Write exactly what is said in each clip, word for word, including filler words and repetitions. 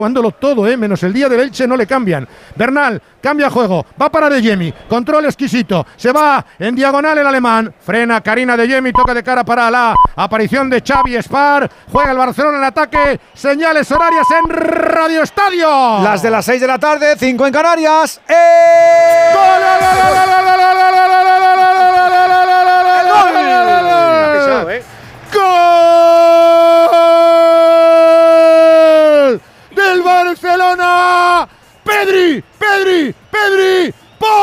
jugándolo todo, ¿eh? Menos el día del Elche no le cambian. Bernal, cambia juego, va para De Jemi, control exquisito, se va en diagonal el alemán, frena Karina De Jemi, toca de cara para la aparición de Xavi Espar, juega el Barcelona en ataque, señales horarias en Radio Estadio. Las de las seis de la tarde, cinco en Canarias. ¡Eh! ¡Gol! ¡Del Barcelona! ¡Pedri! ¡Pedri! ¡Pedri!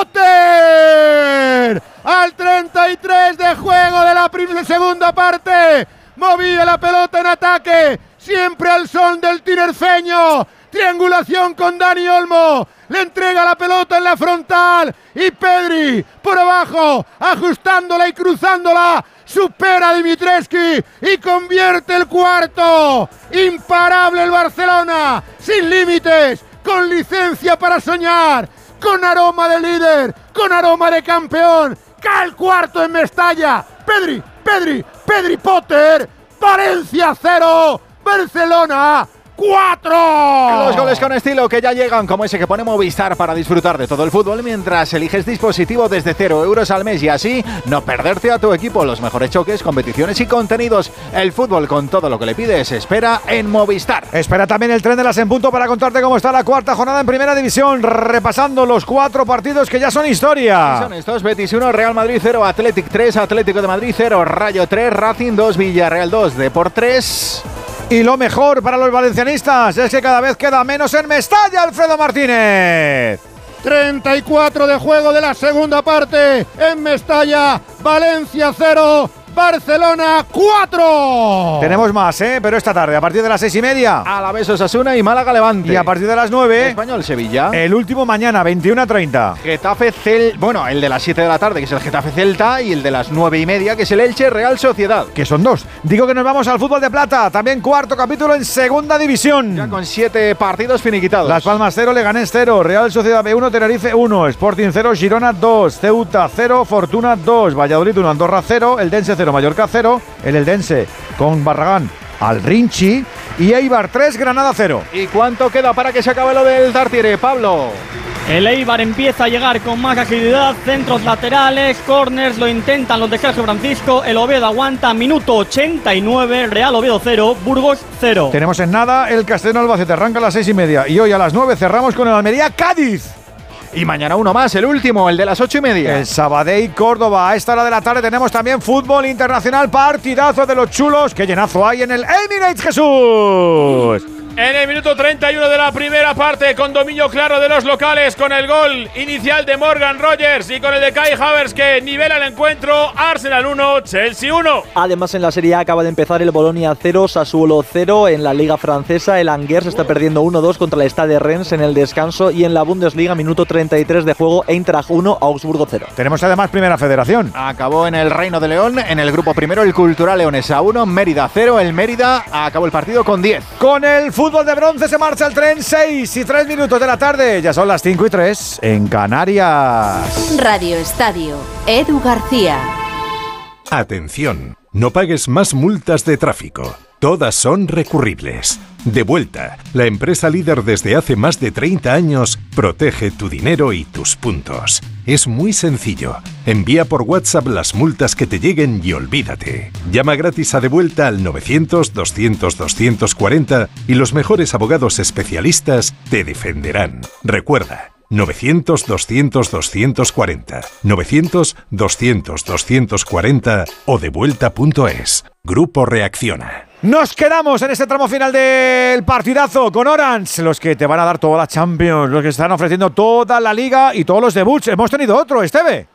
¡Potter! Al treinta y tres de juego de la primera segunda parte. Movía la pelota en ataque. Siempre al son del tinerfeño. Triangulación con Dani Olmo. Le entrega la pelota en la frontal. Y Pedri por abajo, ajustándola y cruzándola. Supera a Dimitrescu y convierte el cuarto. Imparable el Barcelona, sin límites, con licencia para soñar, con aroma de líder, con aroma de campeón. Cae el cuarto en Mestalla. Pedri, Pedri, Pedri Potter. Valencia cero, Barcelona cuatro. Los goles con estilo que ya llegan, como ese que pone Movistar para disfrutar de todo el fútbol mientras eliges dispositivo desde cero euros al mes y así no perderte a tu equipo. Los mejores choques, competiciones y contenidos. El fútbol con todo lo que le pides espera en Movistar. Espera también el tren de las en punto para contarte cómo está la cuarta jornada en Primera División, repasando los cuatro partidos que ya son historia. Son estos: Betis uno, Real Madrid cero, Athletic tres, Atlético de Madrid cero, Rayo tres, Racing dos, Villarreal dos, Depor tres. Y lo mejor para los valencianistas es que cada vez queda menos en Mestalla, Alfredo Martínez. treinta y cuatro de juego de la segunda parte en Mestalla. Valencia cero, Barcelona cuatro. Tenemos más, ¿eh? Pero esta tarde, a partir de las seis y media. Alavés Osasuna y Málaga Levante. Y a partir de las nueve. Español Sevilla. El último mañana, veintiuno a treinta. Getafe Cel... Bueno, el de las siete de la tarde, que es el Getafe Celta, y el de las nueve y media, que es el Elche Real Sociedad. Que son dos. Digo que nos vamos al fútbol de plata. También cuarto capítulo en Segunda División. Ya con siete partidos finiquitados. Las Palmas cero, Leganés cero, Real Sociedad B uno, Tenerife uno, Sporting cero, Girona dos, Ceuta cero, Fortuna dos, Valladolid uno, Andorra cero, Eldense cero, Mallorca cero, el Eldense con Barragán al Rinchi y Eibar tres, Granada cero. ¿Y cuánto queda para que se acabe lo del Tartiere, Pablo? El Eibar empieza a llegar con más agilidad, centros laterales, corners, lo intentan los de Sergio Francisco, el Oviedo aguanta, minuto ochenta y nueve, Real Oviedo cero, Burgos cero. Tenemos en nada el Castellón Albacete, arranca a las seis y media y hoy a las nueve cerramos con el Almería Cádiz. Y mañana uno más, el último, el de las ocho y media. El Sabadell Córdoba. A esta hora de la tarde tenemos también fútbol internacional, partidazo de los chulos. ¡Qué llenazo hay en el Emirates, Jesús! En el minuto treinta y uno de la primera parte, con dominio claro de los locales, con el gol inicial de Morgan Rogers y con el de Kai Havertz que nivela el encuentro. Arsenal uno, Chelsea uno. Además, en la Serie A acaba de empezar el Bolonia cero, Sassuolo cero. En la Liga Francesa, el Angers está perdiendo uno dos contra el Stade Rennes en el descanso. Y en la Bundesliga, minuto treinta y tres de juego, Eintracht uno, Augsburgo cero. Tenemos además Primera Federación. Acabó en el Reino de León, en el grupo primero, el Cultural Leonesa uno, Mérida cero. El Mérida acabó el partido con diez. Con el fútbol de bronce se marcha el tren, seis y tres minutos de la tarde. Ya son las cinco y tres en Canarias. Radio Estadio, Edu García. Atención, no pagues más multas de tráfico. Todas son recurribles. De Vuelta, la empresa líder desde hace más de treinta años, protege tu dinero y tus puntos. Es muy sencillo. Envía por WhatsApp las multas que te lleguen y olvídate. Llama gratis a De Vuelta al novecientos, doscientos, doscientos cuarenta y los mejores abogados especialistas te defenderán. Recuerda, novecientos, doscientos, doscientos cuarenta, novecientos, doscientos, doscientos cuarenta o devuelta punto es. Grupo Reacciona. Nos quedamos en este tramo final del partidazo con Orange, los que te van a dar toda la Champions, los que están ofreciendo toda la Liga y todos los debuts. Hemos tenido otro, Esteve.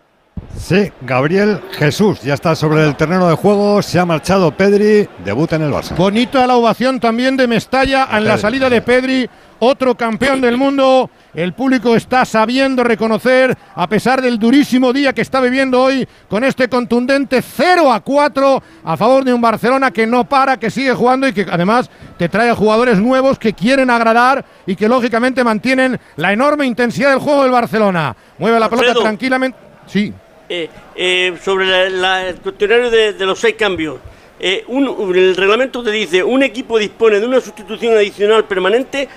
Sí, Gabriel Jesús ya está sobre el terreno de juego, se ha marchado Pedri, debuta en el Barça. Bonita la ovación también de Mestalla en la salida de Pedri, otro campeón del mundo. El público está sabiendo reconocer, a pesar del durísimo día que está viviendo hoy, con este contundente cero a cuatro a favor de un Barcelona que no para, que sigue jugando y que además te trae a jugadores nuevos que quieren agradar y que lógicamente mantienen la enorme intensidad del juego del Barcelona. Mueve la pelota tranquilamente. Sí. Eh, eh, sobre la, la, el cuestionario de, de los seis cambios. Eh, un, el reglamento te dice, un equipo dispone de una sustitución adicional permanente